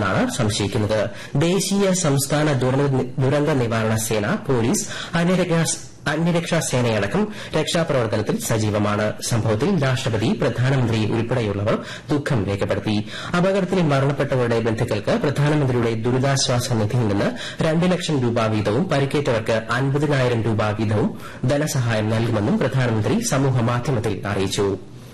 നടത്തിയിട്ടുണ്ടെന്നാണ് സംശയിക്കുന്നത്. ദേശീയ സംസ്ഥാന ദുരന്ത നിവാരണ സേന, പോലീസ്, അഗ്നിരക്ഷാ സേനയടക്കം രക്ഷാപ്രവർത്തനത്തിൽ സജീവമാണ്. സംഭവത്തിൽ രാഷ്ട്രപതി, പ്രധാനമന്ത്രി ഉൾപ്പെടെയുള്ളവർ ദുഃഖം രേഖപ്പെടുത്തി. അപകടത്തിൽ മരണപ്പെട്ടവരുടെ ബന്ധുക്കൾക്ക് പ്രധാനമന്ത്രിയുടെ ദുരിതാശ്വാസ നിധിയിൽ നിന്ന് 2 ലക്ഷം രൂപ വീതവും പരിക്കേറ്റവർക്ക് 50,000 രൂപ വീതവും ധനസഹായം നൽകുമെന്നും പ്രധാനമന്ത്രി സമൂഹമാധ്യമത്തിൽ അറിയിച്ചു.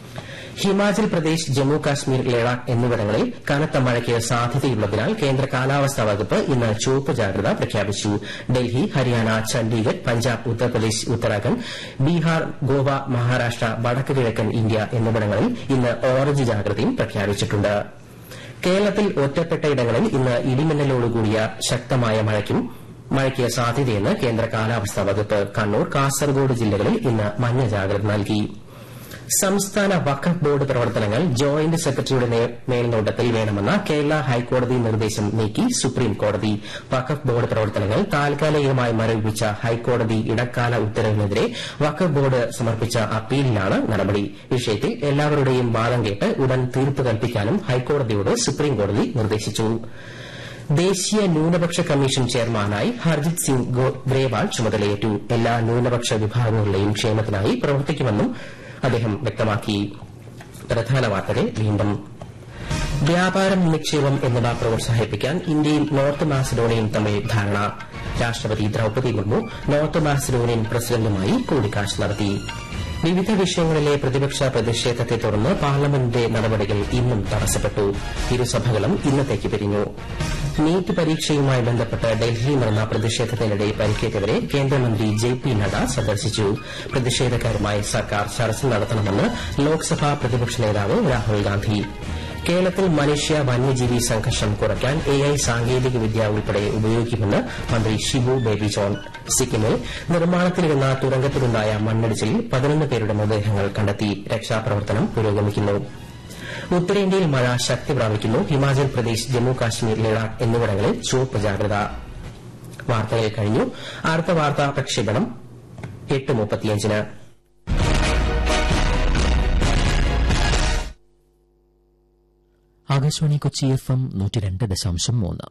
ഹിമാചൽ പ്രദേശ്, ജമ്മു കാശ്മീർ, ലഡാക്ക് എന്നിവിടങ്ങളിൽ കനത്ത മഴയ്ക്ക് സാധ്യതയുള്ളതിനാൽ കേന്ദ്ര കാലാവസ്ഥാ വകുപ്പ് ഇന്ന് ചുവപ്പ് ജാഗ്രത പ്രഖ്യാപിച്ചു. ഡൽഹി, ഹരിയാന, ചണ്ഡീഗഡ്, പഞ്ചാബ്, ഉത്തർപ്രദേശ്, ഉത്തരാഖണ്ഡ്, ബീഹാർ, ഗോവ, മഹാരാഷ്ട്ര, വടക്ക് കിഴക്കൻ ഇന്ത്യ എന്നിവിടങ്ങളിൽ ഇന്ന് ഓറഞ്ച് ജാഗ്രതയും പ്രഖ്യാപിച്ചിട്ടുണ്ട്. കേരളത്തിൽ ഒറ്റപ്പെട്ടയിടങ്ങളിൽ ഇന്ന് ഇടിമിന്നലോടുകൂടിയ ശക്തമായ മഴയ്ക്ക് സാധ്യതയെന്ന് കേന്ദ്ര കാലാവസ്ഥാ വകുപ്പ്. കണ്ണൂർ, കാസർഗോഡ് ജില്ലകളിൽ ഇന്ന് മഞ്ഞ ജാഗ്രത നൽകി. സംസ്ഥാന വഖഫ് ബോർഡ് പ്രവർത്തനങ്ങൾ ജോയിന്റ് സെക്രട്ടറിയുടെ മേൽനോട്ടത്തിൽ വേണമെന്ന കേരള ഹൈക്കോടതി നിർദ്ദേശം നീക്കി സുപ്രീംകോടതി. വഖഫ് ബോർഡ് പ്രവർത്തനങ്ങൾ താൽക്കാലികമായി മരവിപ്പിച്ച ഹൈക്കോടതി ഇടക്കാല ഉത്തരവിനെതിരെ വഖഫ് ബോർഡ് സമർപ്പിച്ച അപ്പീലിലാണ് നടപടി. വിഷയത്തിൽ എല്ലാവരുടെയും വാദം കേട്ട് ഉടൻ തീർപ്പ് കൽപ്പിക്കാനും ഹൈക്കോടതിയോട് സുപ്രീംകോടതി നിർദ്ദേശിച്ചു. ദേശീയ ന്യൂനപക്ഷ കമ്മീഷൻ ചെയർമാനായി ഹർജിത് സിംഗ് ഗ്രേവാൾ ചുമതലയേറ്റു. എല്ലാ ന്യൂനപക്ഷ വിഭാഗങ്ങളുടെയും ക്ഷേമത്തിനായി പ്രവർത്തിക്കുമെന്നും അദ്ദേഹം വ്യക്തമാക്കി. പ്രധാന വാർത്തകൾ വീണ്ടും. വ്യാപാരം, നിക്ഷേപം എന്നിവ പ്രോത്സാഹിപ്പിക്കാൻ ഇന്ത്യയും നോർത്ത് മാസിഡോണിയയും തമ്മിൽ ധാരണ. രാഷ്ട്രപതി ദ്രൌപദി മുർമു നോർത്ത് മാസിഡോണിയൻ പ്രസിഡന്റുമായി കൂടിക്കാഴ്ച നടത്തി. വിവിധ വിഷയങ്ങളിലെ പ്രതിപക്ഷ പ്രതിഷേധത്തെ തുടർന്ന് പാർലമെന്റിന്റെ നടപടികൾ ഇന്നും തടസ്സപ്പെട്ടു. ഇരുസഭകളും ഇന്നത്തേക്ക് പിരിഞ്ഞു. നീറ്റ് പരീക്ഷയുമായി ബന്ധപ്പെട്ട് ഡൽഹിയിൽ നടന്ന പ്രതിഷേധത്തിനിടെ പരിക്കേറ്റവരെ കേന്ദ്രമന്ത്രി ജെ.പി. നഡ്ഡ സന്ദർശിച്ചു. പ്രതിഷേധക്കാരുമായി സർക്കാർ ചർച്ച നടത്തണമെന്ന് ലോക്സഭാ പ്രതിപക്ഷ നേതാവ് രാഹുൽ ഗാന്ധി. കേരളത്തിൽ മനുഷ്യ വന്യജീവി സംഘർഷം കുറയ്ക്കാൻ AI സാങ്കേതികവിദ്യ ഉൾപ്പെടെ ഉപയോഗിക്കുമെന്ന് മന്ത്രി ഷിബു ബേബി ജോൺ. സിക്കിമിൽ നിർമ്മാണത്തിലിരുന്ന തുരങ്കത്തിലുണ്ടായ മണ്ണിടിച്ചിലിൽ 11 പേരുടെ മൃതദേഹങ്ങൾ കണ്ടെത്തി. രക്ഷാപ്രവർത്തനം പുരോഗമിക്കുന്നു. ഉത്തരേന്ത്യയിൽ മഴ ശക്തി പ്രാപിക്കുന്നു. ഹിമാചൽ പ്രദേശ്, ജമ്മു കാശ്മീർ, ലഡാക്ക് എന്നിവിടങ്ങളിൽ ചുവപ്പ് ജാഗ്രത. വാർത്തകൾ കഴിഞ്ഞു. അടുത്ത വാർത്താ പ്രക്ഷേപണം 8:35. ആകാശവാണി കൊച്ചി FM 102.3